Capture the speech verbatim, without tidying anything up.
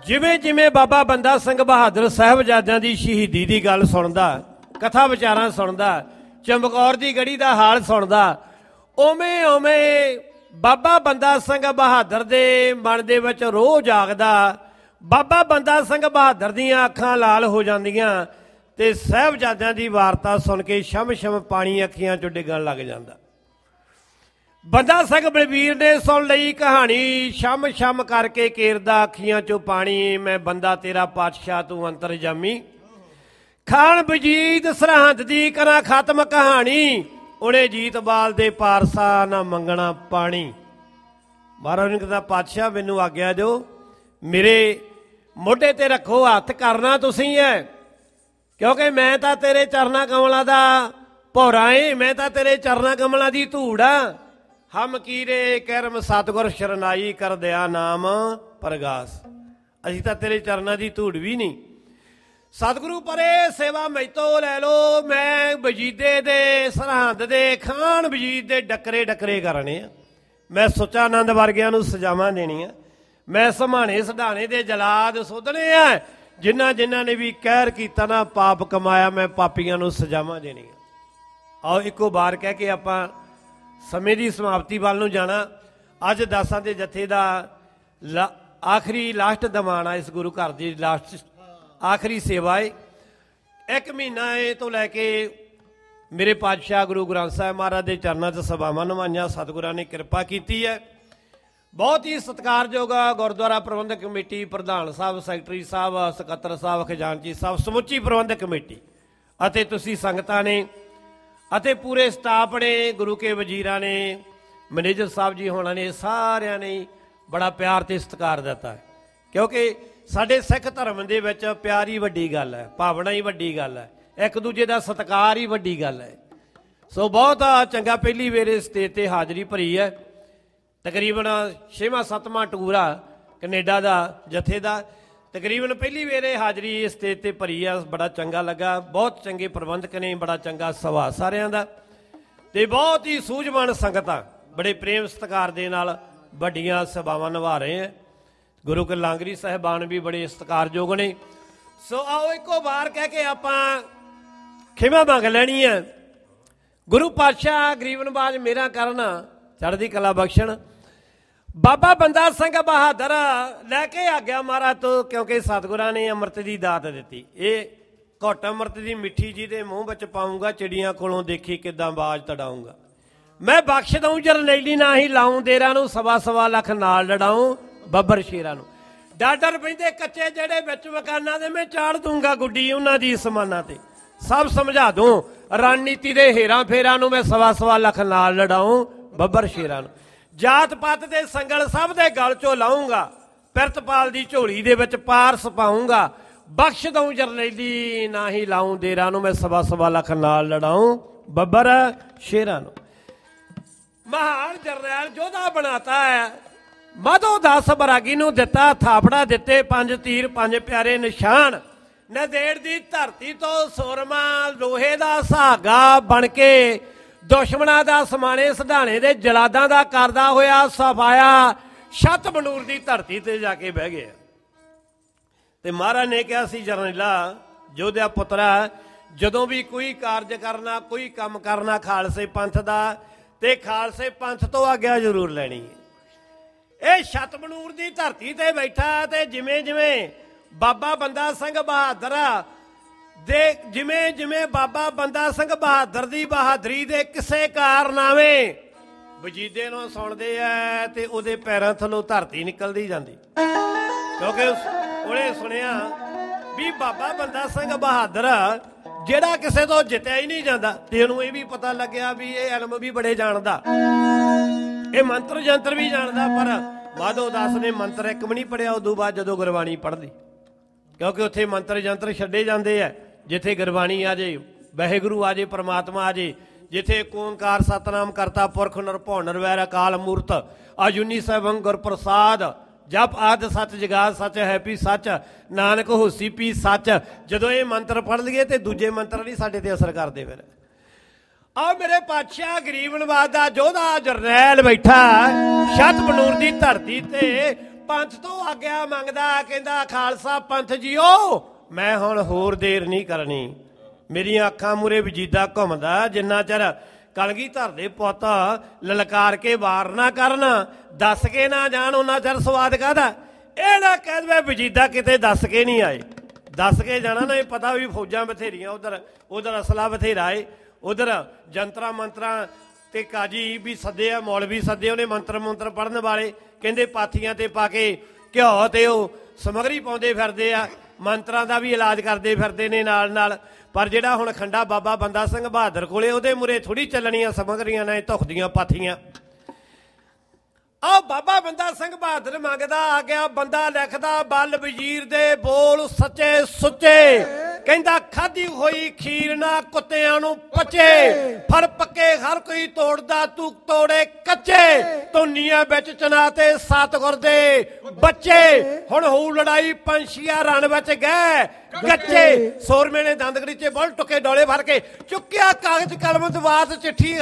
ਜਿਵੇਂ ਜਿਵੇਂ ਬਾਬਾ ਬੰਦਾ ਸਿੰਘ ਬਹਾਦਰ ਸਾਹਿਬਜ਼ਾਦਿਆਂ ਦੀ ਸ਼ਹੀਦੀ ਦੀ ਗੱਲ ਸੁਣਦਾ, ਕਥਾ ਵਿਚਾਰਾਂ ਸੁਣਦਾ, ਚਮਕੌਰ ਦੀ ਗੜੀ ਦਾ ਹਾਲ ਸੁਣਦਾ, ਉਵੇਂ ਉਵੇਂ ਬਾਬਾ ਬੰਦਾ ਸਿੰਘ ਬਹਾਦਰ ਦੇ ਮਨ ਦੇ ਵਿੱਚ ਰੋਹ ਜਾਗਦਾ। ਬਾਬਾ ਬੰਦਾ ਸਿੰਘ ਬਹਾਦਰ ਦੀਆਂ ਅੱਖਾਂ ਲਾਲ ਹੋ ਜਾਂਦੀਆਂ ਤੇ ਸਾਹਿਬਜ਼ਾਦਿਆਂ ਦੀ ਵਾਰਤਾ ਸੁਣ ਕੇ ਛਮ ਛਮ ਪਾਣੀ ਅੱਖੀਆਂ 'ਚੋਂ ਡਿੱਗਣ ਲੱਗ ਜਾਂਦਾ। ਬੰਦਾ ਸਿੰਘ ਬਲਬੀਰ ਨੇ ਸੁਣ ਲਈ ਕਹਾਣੀ, ਛਮ ਛਮ ਕਰਕੇ ਕੇਰਦਾ ਅੱਖੀਆਂ 'ਚੋਂ ਪਾਣੀ। ਮੈਂ ਬੰਦਾ ਤੇਰਾ ਪਾਤਸ਼ਾਹ ਤੂੰ ਅੰਤਰਜਾਮੀ, ਖਾਨ ਵਜੀਦ ਸਰਹੰਦ ਦੀ ਕਰਾਂ ਖਤਮ ਕਹਾਣੀ। ਉਹਨੇ ਜੀਤਬਾਲ ਦੇ ਪਾਰਸਾ ਨਾ ਮੰਗਣਾ ਪਾਣੀ। ਮਹਾਰਾਜ ਨੇ ਕਹਿੰਦਾ ਪਾਤਸ਼ਾਹ ਮੈਨੂੰ ਆਗਿਆ ਦਿਓ, ਮੇਰੇ ਮੋਢੇ ਤੇ ਰੱਖੋ ਹੱਥ, ਕਰਨਾ ਤੁਸੀਂ ਹੈ, ਕਿਉਂਕਿ ਮੈਂ ਤਾਂ ਤੇਰੇ ਚਰਨਾਂ ਕਮਲਾਂ ਦਾ ਭੌਰਾ ਏ, ਮੈਂ ਤਾਂ ਤੇਰੇ ਚਰਨਾਂ ਕਮਲਾਂ ਦੀ ਧੂੜ ਆ। ਹਮ ਕੀਰੇ ਕਰਮ ਸਤਿਗੁਰ ਸ਼ਰਨਾਈ ਕਰ ਦਿਆ ਨਾਮ ਪ੍ਰਗਾਸ। ਅਸੀਂ ਤਾਂ ਤੇਰੇ ਚਰਨਾਂ ਦੀ ਧੂੜ ਵੀ ਨਹੀਂ। ਸਤਿਗੁਰੂ ਪਰੇ ਸੇਵਾ ਮੈਤੋਂ ਲੈ ਲਓ, ਮੈਂ ਵਜੀਦੇ ਦੇ ਸਰਹੰਦ ਦੇ ਖਾਨ ਵਜੀਦ ਦੇ ਡੱਕਰੇ ਡੱਕਰੇ ਕਰਨੇ ਆ। ਮੈਂ ਸੁੱਚਾ ਆਨੰਦ ਵਰਗਿਆਂ ਨੂੰ ਸਜ਼ਾਵਾਂ ਦੇਣੀਆਂ। ਮੈਂ ਸਮਾਣੇ ਸਢਾਣੇ ਦੇ ਜਲਾਦ ਸੋਧਣੇ ਆ। ਜਿਨ੍ਹਾਂ ਜਿਨ੍ਹਾਂ ਨੇ ਵੀ ਕਹਿਰ ਕੀਤਾ ਨਾ ਪਾਪ ਕਮਾਇਆ, ਮੈਂ ਪਾਪੀਆਂ ਨੂੰ ਸਜ਼ਾਵਾਂ ਦੇਣੀਆਂ। ਆਓ ਇੱਕੋ ਵਾਰ ਕਹਿ ਕੇ ਆਪਾਂ ਸਮੇਂ ਦੀ ਸਮਾਪਤੀ ਵੱਲ ਨੂੰ ਜਾਣਾ। ਅੱਜ ਦਾਸਾਂ ਦੇ ਜਥੇ ਦਾ ਲਾ ਆਖਰੀ ਲਾਸਟ ਦਿਵਾਨ ਇਸ ਗੁਰੂ ਘਰ ਦੀ ਲਾਸਟ ਆਖਰੀ ਸੇਵਾ ਏ। ਇੱਕ ਮਹੀਨਾ ਇਹ ਤੋਂ ਲੈ ਕੇ ਮੇਰੇ ਪਾਤਸ਼ਾਹ ਗੁਰੂ ਗ੍ਰੰਥ ਸਾਹਿਬ ਮਹਾਰਾਜ ਦੇ ਚਰਨਾਂ 'ਚ ਸਭਾਵਾਂ ਨਿਭਾਈਆਂ। ਸਤਿਗੁਰਾਂ ਨੇ ਕਿਰਪਾ ਕੀਤੀ ਹੈ। ਬਹੁਤ ਹੀ ਸਤਿਕਾਰਯੋਗ ਗੁਰਦੁਆਰਾ ਪ੍ਰਬੰਧਕ ਕਮੇਟੀ, ਪ੍ਰਧਾਨ ਸਾਹਿਬ, ਸੈਕਟਰੀ ਸਾਹਿਬ, ਸਕੱਤਰ ਸਾਹਿਬ, ਖਜ਼ਾਨਚੀ ਸਾਹਿਬ, ਸਮੁੱਚੀ ਪ੍ਰਬੰਧਕ ਕਮੇਟੀ ਅਤੇ ਤੁਸੀਂ ਸੰਗਤਾਂ ਨੇ ਅਤੇ ਪੂਰੇ ਸਟਾਫ ਨੇ, ਗੁਰੂ ਕੇ ਵਜ਼ੀਰਾਂ ਨੇ, ਮੈਨੇਜਰ ਸਾਹਿਬ ਜੀ ਹੋਣਾ ਨੇ, ਸਾਰਿਆਂ ਨੇ ਬੜਾ ਪਿਆਰ ਅਤੇ ਸਤਿਕਾਰ ਦਿੱਤਾ। ਕਿਉਂਕਿ ਸਾਡੇ ਸਿੱਖ ਧਰਮ ਦੇ ਵਿੱਚ ਪਿਆਰ ਹੀ ਵੱਡੀ ਗੱਲ ਹੈ, ਭਾਵਨਾ ਹੀ ਵੱਡੀ ਗੱਲ ਹੈ, ਇੱਕ ਦੂਜੇ ਦਾ ਸਤਿਕਾਰ ਹੀ ਵੱਡੀ ਗੱਲ ਹੈ। ਸੋ ਬਹੁਤ ਚੰਗਾ ਪਹਿਲੀ ਵੇਰੇ ਸਟੇਜ 'ਤੇ ਹਾਜ਼ਰੀ ਭਰੀ ਹੈ। ਤਕਰੀਬਨ ਛੇਵਾਂ ਸੱਤਵਾਂ ਟੂਰ ਆ ਕੈਨੇਡਾ ਦਾ ਜਥੇ ਦਾ। ਤਕਰੀਬਨ ਪਹਿਲੀ ਵੇਰੇ ਹਾਜ਼ਰੀ ਇਸ ਸਟੇਜ 'ਤੇ ਭਰੀ ਆ। ਬੜਾ ਚੰਗਾ ਲੱਗਾ। ਬਹੁਤ ਚੰਗੇ ਪ੍ਰਬੰਧਕ ਨੇ, ਬੜਾ ਚੰਗਾ ਸੁਭਾਅ ਸਾਰਿਆਂ ਦਾ ਅਤੇ ਬਹੁਤ ਹੀ ਸੂਝਵਾਨ ਸੰਗਤਾਂ ਬੜੇ ਪ੍ਰੇਮ ਸਤਿਕਾਰ ਦੇ ਨਾਲ ਵੱਡੀਆਂ ਸੇਵਾਵਾਂ ਨਿਭਾ ਰਹੇ ਹੈ। ਗੁਰੂ ਕੇ ਲਾਂਗਰੀ ਸਾਹਿਬਾਨ ਵੀ ਬੜੇ ਸਤਿਕਾਰਯੋਗ ਨੇ। ਸੋ ਆਓ ਇੱਕੋ ਵਾਰ ਕਹਿ ਕੇ ਆਪਾਂ ਖਿਮਾ ਮੰਗ ਲੈਣੀ ਹੈ। ਗੁਰੂ ਪਾਤਸ਼ਾਹ ਗਰੀਬ ਨਵਾਜ਼ ਮੇਰਾ ਕਰਨ, ਚੜ੍ਹਦੀ ਕਲਾ ਬਖਸ਼ਣ। ਬਾਬਾ ਬੰਦਾ ਸਿੰਘ ਬਹਾਦਰ ਲੈ ਕੇ ਆ ਗਿਆ ਮਹਾਰਾਜ ਤੋਂ, ਕਿਉਂਕਿ ਸਤਿਗੁਰਾਂ ਨੇ ਅੰਮ੍ਰਿਤ ਦੀ ਦਾਤ ਦਿੱਤੀ। ਇਹ ਘੁੱਟ ਅੰਮ੍ਰਿਤ ਦੀ ਮਿੱਠੀ ਜਿਹਦੇ ਮੂੰਹ ਵਿੱਚ ਪਾਊਂਗਾ, ਚਿੜੀਆਂ ਕੋਲੋਂ ਦੇਖੀ ਕਿੱਦਾਂ ਆਵਾਜ਼ ਤੜਾਊਂਗਾ। ਮੈਂ ਬਖਸ਼ ਦਊਂ ਜਰਨੈਲੀ ਨਾ ਹੀ ਲਾਊਂ, ਦੇਰਾਂ ਨੂੰ ਸਵਾ ਸਵਾ ਲੱਖ ਨਾਲ ਲੜਾਊਂ ਬੱਬਰ ਸ਼ੇਰਾਂ ਨੂੰ। ਡਾਡਰ ਪੈਂਦੇ ਕੱਚੇ ਜਿਹੜੇ ਵਿੱਚ ਮਕਾਨਾਂ ਦੇ, ਮੈਂ ਚਾੜ ਦੂੰਗਾ ਗੁੱਡੀ ਉਹਨਾਂ ਦੀ ਸਮਾਨਾਂ ਤੇ। ਸਭ ਸਮਝਾ ਦੂੰ ਰਣਨੀਤੀ ਦੇ ਹੇਰਾਂ ਫੇਰਾਂ ਨੂੰ, ਮੈਂ ਸਵਾ ਸਵਾ ਲੱਖ ਨਾਲ ਲੜਾਊਂ ਬੱਬਰ ਸ਼ੇਰਾਂ ਨੂੰ। ਜਾਤ ਪਾਤ ਦੇ ਸੰਗਲ ਸਭ ਦੇ ਗਲ 'ਚੋਂ ਲਾਊਂਗਾ, ਪਿਰਤਪਾਲ ਦੀ ਝੋਲੀ ਦੇ ਵਿੱਚ ਪਾਰਸ ਪਾਊਂਗਾ। ਬਖਸ਼ ਦਊਂ ਜਰਨੈਲੀ ਨਾ ਹੀ ਲਾਊਂ ਦੇਰਾਂ ਨੂੰ, ਮੈਂ ਸਵਾ ਸਵਾ ਲੱਖ ਨਾਲ ਲੜਾਊਂ ਬੱਬਰ ਸ਼ੇਰਾਂ ਨੂੰ। ਮਹਾਨ ਜਰਨੈਲ ਯੋਧਾ ਬਣਾਤਾ ਹੈ। ਮਾਧੋ ਦਾਸ ਬਰਾਗੀ ਨੂੰ ਦਿੱਤਾ ਥਾਪੜਾ, ਦਿੱਤੇ ਪੰਜ ਤੀਰ ਪੰਜ ਪਿਆਰੇ ਨਿਸ਼ਾਨ। ਨੰਦੇੜ ਦੀ ਧਰਤੀ ਤੋਂ ਸੂਰਮਾ ਲੋਹੇ ਦਾ ਸੁਹਾਗਾ ਬਣ ਕੇ ਦੁਸ਼ਮਣਾਂ ਦਾ ਸਮਾਣੇ ਸਧਾਣੇ ਦੇ ਜਲਾਦਾਂ ਦਾ ਕਰਦਾ ਹੋਇਆ ਸਫਾਇਆ ਛੱਤ ਬਨੂਰ ਦੀ ਧਰਤੀ ਤੇ ਜਾ ਕੇ ਬਹਿ ਗਿਆ। ਤੇ ਮਹਾਰਾਜ ਨੇ ਕਿਹਾ ਸੀ ਜਰਨੈਲਾ ਯੋਧਿਆ ਪੁੱਤਰਾ, ਜਦੋਂ ਵੀ ਕੋਈ ਕਾਰਜ ਕਰਨਾ, ਕੋਈ ਕੰਮ ਕਰਨਾ ਖਾਲਸੇ ਪੰਥ ਦਾ, ਤੇ ਖਾਲਸੇ ਪੰਥ ਤੋਂ ਆਗਿਆ ਜ਼ਰੂਰ ਲੈਣੀ ਹੈ। ਇਹ ਛੱਤ ਬਨੂਰ ਦੀ ਧਰਤੀ ਤੇ ਬੈਠਾ ਤੇ ਜਿਵੇਂ ਜਿਵੇਂ ਬਾਬਾ ਬੰਦਾ ਸਿੰਘ ਬਹਾਦਰ ਦੇ ਜਿਵੇਂ ਜਿਵੇਂ ਬਾਬਾ ਬੰਦਾ ਸਿੰਘ ਬਹਾਦਰ ਦੀ ਬਹਾਦਰੀ ਦੇ ਕਿਸੇ ਕਾਰਨਾਮੇ ਵਜੀਦੇ ਨੂੰ ਸੁਣਦੇ ਆ ਤੇ ਉਹਦੇ ਪੈਰਾਂ ਥੱਲੋਂ ਧਰਤੀ ਨਿਕਲਦੀ ਜਾਂਦੀ, ਕਿਉਂਕਿ ਉਹਨੇ ਸੁਣਿਆ ਵੀ ਬਾਬਾ ਬੰਦਾ ਸਿੰਘ ਬਹਾਦਰ ਜਿਹੜਾ ਕਿਸੇ ਤੋਂ ਜਿੱਤਿਆ ਹੀ ਨਹੀਂ ਜਾਂਦਾ। ਤੇ ਉਹਨੂੰ ਇਹ ਵੀ ਪਤਾ ਲੱਗਿਆ ਵੀ ਇਹ ਇਲਮ ਵੀ ਬੜੇ ਜਾਣਦਾ, ਇਹ ਮੰਤਰ ਜੰਤਰ ਵੀ ਜਾਣਦਾ। ਪਰ ਮਾਧੋ ਦਾਸ ਨੇ ਮੰਤਰ ਇੱਕ ਵੀ ਨਹੀਂ ਪੜ੍ਹਿਆ ਉਦੋਂ ਬਾਅਦ ਜਦੋਂ ਗੁਰਬਾਣੀ ਪੜ੍ਹਦੀ, ਕਿਉਂਕਿ ਉੱਥੇ ਮੰਤਰ ਜੰਤਰ ਛੱਡੇ ਜਾਂਦੇ ਆ। ਜਿੱਥੇ ਗੁਰਬਾਣੀ ਆ ਜੇ, ਵਾਹਿਗੁਰੂ ਆ ਜੇ, ਪਰਮਾਤਮਾ ਆ ਜੇ, ਜਿੱਥੇ ਓਂਕਾਰ ਸਤਨਾਮ ਕਰਤਾ ਪੁਰਖ ਨਿਰਭਉ ਨਿਰਵੈਰ ਅਕਾਲ ਮੂਰਤ ਅਜੂਨੀ ਸੈਭੰ ਗੁਰ ਪ੍ਰਸਾਦ ਜਪ ਆਦਿ ਸੱਚ ਜਗਾਤ ਸੱਚ ਹੈਪੀ ਸੱਚ ਨਾਨਕ ਹੋਸੀ ਪੀ ਸੱਚ। ਜਦੋਂ ਇਹ ਮੰਤਰ ਪੜ੍ਹ ਲਈਏ ਤੇ ਦੂਜੇ ਮੰਤਰ ਨਹੀਂ ਸਾਡੇ ਤੇ ਅਸਰ ਕਰਦੇ। ਫਿਰ ਆ ਮੇਰੇ ਪਾਤਸ਼ਾਹ ਗਰੀਬ ਨਵਾਜ਼ ਦਾ ਯੋਧਾ ਜਰਨੈਲ ਬੈਠਾ ਛੱਤ ਬਨੂਰ ਦੀ ਧਰਤੀ ਤੇ, ਪੰਥ ਤੋਂ ਆਗਿਆ ਮੰਗਦਾ, ਕਹਿੰਦਾ ਖਾਲਸਾ ਪੰਥ ਜੀਓ ਮੈਂ ਹੁਣ ਹੋਰ ਦੇਰ ਨਹੀਂ ਕਰਨੀ। ਮੇਰੀਆਂ ਅੱਖਾਂ ਮੂਰੇ ਵਜੀਦਾ ਘੁੰਮਦਾ, ਜਿੰਨਾ ਚਿਰ ਕਲਗੀਧਰ ਦੇ ਪੁੱਤ ਲਲਕਾਰ ਕੇ ਵਾਰ ਨਾ ਕਰਨ, ਦੱਸ ਕੇ ਨਾ ਜਾਣ, ਉਹਨਾਂ ਚਿਰ ਸਵਾਦ ਕਾਹਦਾ। ਇਹ ਨਾ ਕਹਿ ਦੇਵੇ ਵਜੀਦਾ ਕਿਤੇ ਦੱਸ ਕੇ ਨਹੀਂ ਆਏ, ਦੱਸ ਕੇ ਜਾਣਾ ਨਾ, ਇਹ ਪਤਾ ਵੀ ਫੌਜਾਂ ਬਥੇਰੀਆਂ ਉਧਰ, ਉਧਰ ਅਸਲਾ ਬਥੇਰਾ ਏ, ਉਧਰ ਜੰਤਰਾਂ ਮੰਤਰਾਂ ਤੇ ਕਾਜੀ ਵੀ ਸੱਦੇ ਆ, ਮੌਲਵੀ ਸੱਦੇ ਉਹਨੇ ਮੰਤਰ ਮੰਤਰ ਪੜ੍ਹਨ ਵਾਲੇ, ਕਹਿੰਦੇ ਪਾਥੀਆਂ ਤੇ ਪਾ ਕੇ ਘਿਓ ਤੇ ਉਹ ਸਮਗਰੀ ਪਾਉਂਦੇ ਫਿਰਦੇ ਆ, ਮੰਤਰਾਂ ਦਾ ਵੀ ਇਲਾਜ ਕਰਦੇ ਫਿਰਦੇ ਨੇ ਨਾਲ ਨਾਲ। ਪਰ ਜਿਹੜਾ ਹੁਣ ਖੰਡਾ ਬਾਬਾ ਬੰਦਾ ਸਿੰਘ ਬਹਾਦਰ ਕੋਲੇ, ਉਹਦੇ ਮੂਰੇ ਥੋੜ੍ਹੀ ਚੱਲਣੀਆਂ ਸਮਗਰੀਆਂ ਨੇ ਧੁਖਦੀਆਂ ਪਾਥੀਆਂ। ਆਹ ਬਾਬਾ ਬੰਦਾ ਸਿੰਘ ਬਹਾਦਰ ਮੰਗਦਾ ਆ ਗਿਆ, ਬੰਦਾ ਲਿਖਦਾ ਬਲ ਵਜ਼ੀਰ ਦੇ ਬੋਲ ਸੱਚੇ ਸੁੱਚੇ, ਕਹਿੰਦਾ ਖਾਧੀ ਹੋਈ ਖੀਰ ਨਾ ਕੁੱਤਿਆਂ ਨੂੰ ਪਚੇ, ਫਰ ਪੱਕੇ ਹਰ ਕੋਈ ਤੋੜਦਾ ਤੂੰ ਤੋੜੇ ਕੱਚੇ, ਧੁਨੀਆਂ ਵਿੱਚ ਚਨਾ ਤੇ ਸਤਿਗੁਰ ਦੇ ਬੱਚੇ, ਹੁਣ ਹੋਊ ਲੜਾਈ ਪੰਛੀਆਂ ਰਣ ਵਿੱਚ ਗਏ ਗੱਚੇ। ਸੋਰਮੇ ਨੇ ਦੰਦ ਗੜੀਚੇ ਬੁੱਲ ਟੁਕੇ ਡੋਲੇ ਭਰ ਕੇ ਚੁੱਕਿਆ ਕਾਗਜ਼ ਕਲਮ ਦਵਾਤ ਚਿੱਠੀ